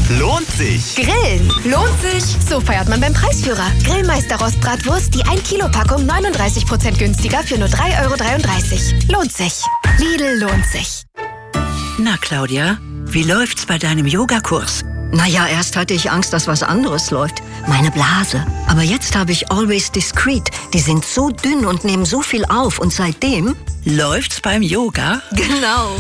lohnt sich. Grillen lohnt sich. So feiert man beim Preisführer. Grillmeister Rostbratwurst, die 1 Kilo Packung 39% günstiger für nur 3,33 €. Lohnt sich. Lidl lohnt sich. Na, Claudia, wie läuft's bei deinem Yogakurs? Naja, erst hatte ich Angst, dass was anderes läuft. Meine Blase. Aber jetzt habe ich Always Discreet. Die sind so dünn und nehmen so viel auf. Und seitdem... Läuft's beim Yoga? Genau.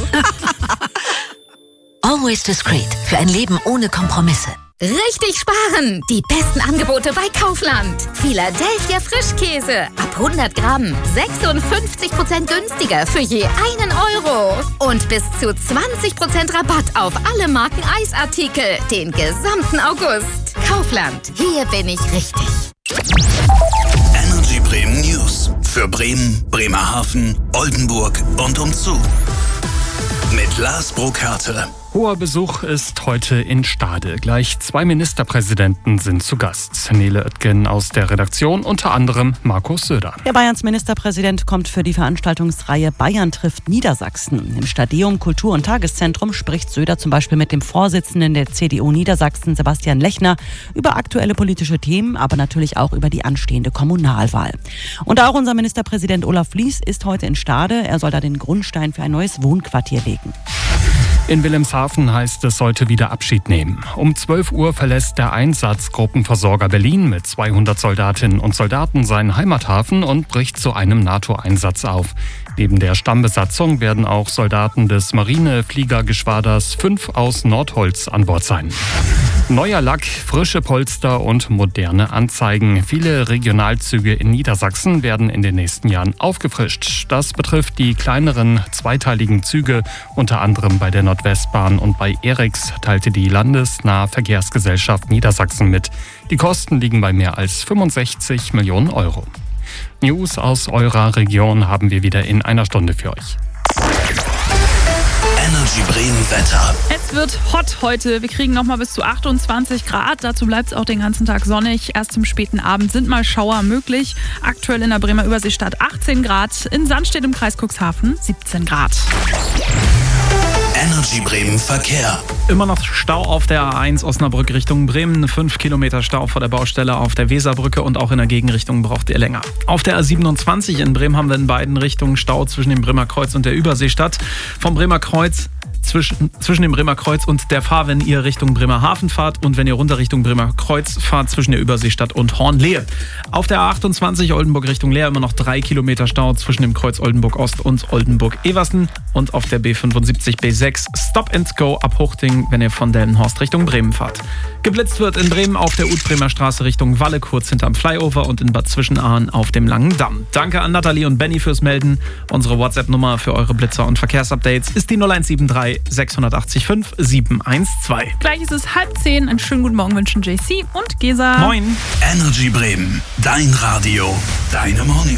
Always Discreet. Für ein Leben ohne Kompromisse. Richtig sparen! Die besten Angebote bei Kaufland. Philadelphia Frischkäse. Ab 100 Gramm. 56% günstiger für je 1 €. Und bis zu 20% Rabatt auf alle Marken Eisartikel. Den gesamten August. Kaufland. Hier bin ich richtig. Energy Bremen News. Für Bremen, Bremerhaven, Oldenburg und umzu. Mit Lars Burkhardt. Hoher Besuch ist heute in Stade. Gleich 2 Ministerpräsidenten sind zu Gast. Nele Oetgen aus der Redaktion, unter anderem Markus Söder. Der Bayerns Ministerpräsident kommt für die Veranstaltungsreihe Bayern trifft Niedersachsen. Im Stadion Kultur- und Tageszentrum spricht Söder zum Beispiel mit dem Vorsitzenden der CDU Niedersachsen, Sebastian Lechner, über aktuelle politische Themen, aber natürlich auch über die anstehende Kommunalwahl. Und auch unser Ministerpräsident Olaf Lies ist heute in Stade. Er soll da den Grundstein für ein neues Wohnquartier legen. In Wilhelmshaven heißt es heute wieder Abschied nehmen. Um 12 Uhr verlässt der Einsatzgruppenversorger Berlin mit 200 Soldatinnen und Soldaten seinen Heimathafen und bricht zu einem NATO-Einsatz auf. Neben der Stammbesatzung werden auch Soldaten des Marinefliegergeschwaders 5 aus Nordholz an Bord sein. Neuer Lack, frische Polster und moderne Anzeigen. Viele Regionalzüge in Niedersachsen werden in den nächsten Jahren aufgefrischt. Das betrifft die kleineren zweiteiligen Züge, unter anderem bei der Nordwestbahn und bei ERIX, teilte die Landesnahe Verkehrsgesellschaft Niedersachsen mit. Die Kosten liegen bei mehr als 65 Millionen €. News aus eurer Region haben wir wieder in einer Stunde für euch. Energy Bremen Wetter. Es wird hot heute. Wir kriegen nochmal bis zu 28 Grad. Dazu bleibt es auch den ganzen Tag sonnig. Erst zum späten Abend sind mal Schauer möglich. Aktuell in der Bremer Überseestadt 18 Grad. In Sandstedt im Kreis Cuxhaven 17 Grad. Energy Bremen Verkehr. Immer noch Stau auf der A1 Osnabrück Richtung Bremen. 5 Kilometer Stau vor der Baustelle auf der Weserbrücke und auch in der Gegenrichtung braucht ihr länger. Auf der A27 in Bremen haben wir in beiden Richtungen Stau zwischen dem Bremer Kreuz und der Überseestadt. Vom Bremer Kreuz zwischen dem Bremer Kreuz und der Fahr, wenn ihr Richtung Bremerhaven fahrt und wenn ihr runter Richtung Bremer Kreuz fahrt, zwischen der Überseestadt und Hornlehe. Auf der A28 Oldenburg Richtung Leer immer noch 3 Kilometer Stau zwischen dem Kreuz Oldenburg Ost und Oldenburg Eversten und auf der B75 B6 Stop and Go ab Huchting, wenn ihr von Delmenhorst Richtung Bremen fahrt. Geblitzt wird in Bremen auf der Ut-Bremer Straße Richtung Walle, kurz hinterm Flyover und in Bad Zwischenahn auf dem Langen Damm. Danke an Nathalie und Benny fürs Melden. Unsere WhatsApp-Nummer für eure Blitzer und Verkehrsupdates ist die 0173 680 712. Gleich ist es 9:30. Einen schönen guten Morgen wünschen JC und Gesa. Moin. Energy Bremen. Dein Radio. Deine Morning